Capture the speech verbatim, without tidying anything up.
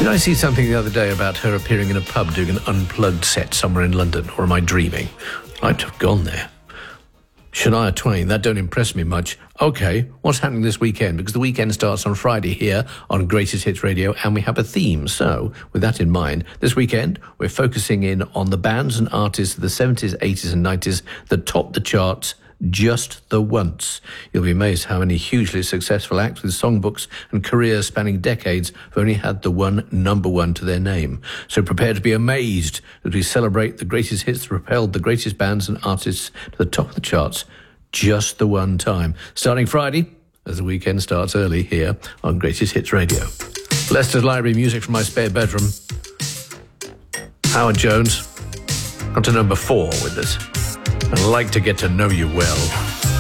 Did I see something the other day about her appearing in a pub doing an unplugged set somewhere in London, or am I dreaming? I'd have gone there. Shania Twain, that don't impress me much. Okay, what's happening this weekend? Because the weekend starts on Friday here on Greatest Hits Radio, and we have a theme. So, with that in mind, this weekend, we're focusing in on the bands and artists of the seventies, eighties and nineties that topped the charts just the once. You'll be amazed how many hugely successful acts with songbooks and careers spanning decades have only had the one number one to their name. So prepare to be amazed as we celebrate the greatest hits that propelled the greatest bands and artists to the top of the charts just the one time. Starting Friday, as the weekend starts early here on Greatest Hits Radio. Leicester's Library music from my spare bedroom. Howard Jones, on to number four with this. I'd like to get to know you well.